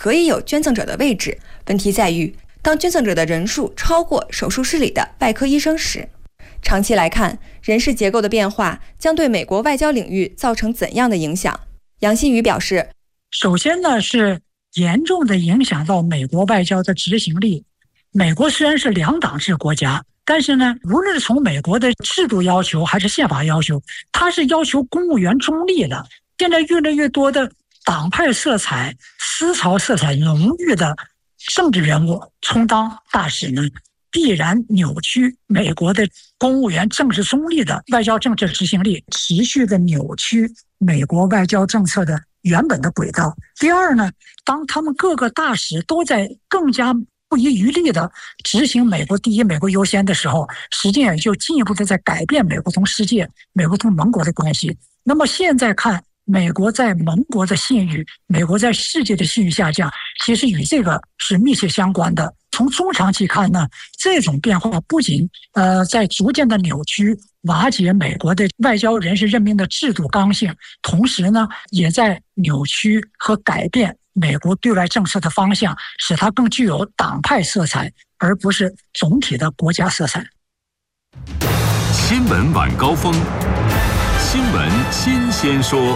可以有捐赠者的位置，问题在于当捐赠者的人数超过手术室里的外科医生时。长期来看，人事结构的变化将对美国外交领域造成怎样的影响？杨新宇表示， 首先呢，是严重的影响到美国外交的执行力。美国虽然是两党制国家，但是呢，无论是从美国的制度要求还是宪法要求，它是要求公务员中立的。现在越来越多的党派色彩、思潮色彩浓郁的政治人物充当大使呢，必然扭曲美国的公务员政治中立的外交政策执行力，持续的扭曲美国外交政策的原本的轨道。第二呢，当他们各个大使都在更加不遗余力的执行美国第一、美国优先的时候，实际上也就进一步的在改变美国同世界、美国同盟国的关系。那么现在看，美国在盟国的信誉，美国在世界的信誉下降，其实与这个是密切相关的。从中长期看呢，这种变化不仅在逐渐的扭曲、瓦解美国的外交人事任命的制度刚性，同时呢，也在扭曲和改变美国对外政策的方向，使它更具有党派色彩，而不是总体的国家色彩。 新闻晚高峰，新闻新鲜说。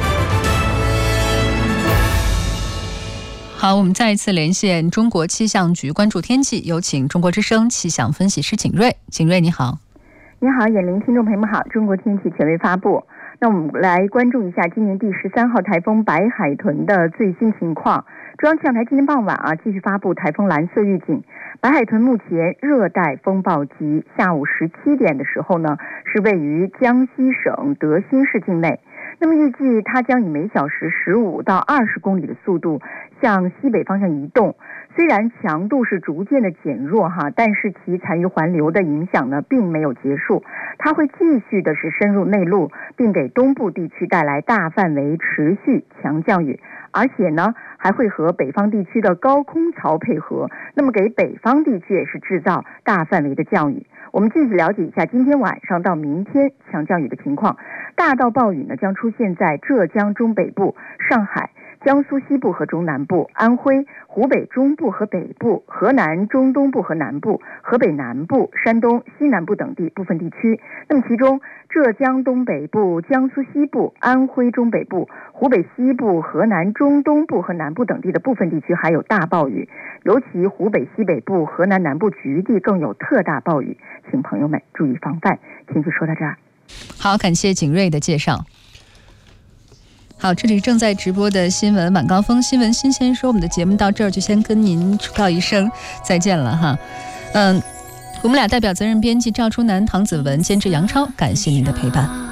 好，我们再一次连线中国气象局关注天气，有请中国之声气象分析师景瑞。景瑞你好。 你好，眼玲听众朋友们好，中国天气权威发布。那我们来关注一下今年第13号台风白海豚的最新情况。中央气象台今天傍晚继续发布台风蓝色预警。白海豚目前热带风暴级，下午17点的时候呢，是位于江西省德兴市境内。那么预计它将以每小时15到20公里的速度向西北方向移动。虽然强度是逐渐的减弱但是其残余环流的影响呢并没有结束，它会继续的是深入内陆，并给东部地区带来大范围持续强降雨，而且呢还会和北方地区的高空槽配合，那么给北方地区也是制造大范围的降雨。我们继续了解一下今天晚上到明天强降雨的情况。大到暴雨呢将出现在浙江中北部、上海、江苏西部和中南部、安徽、湖北中部和北部、河南中东部和南部、河北南部、山东西南部等地部分地区。那么其中浙江东北部、江苏西部、安徽中北部、湖北西部、河南中东部和南部等地的部分地区还有大暴雨，尤其湖北西北部、河南南部局地更有特大暴雨，请朋友们注意防范。请就说到这儿。 好，感谢景瑞的介绍。好，这里正在直播的新闻晚高峰，新闻新鲜说，我们的节目到这儿就先跟您道一声再见了哈。我们俩代表责任编辑赵春南、唐子文，监制杨超，感谢您的陪伴。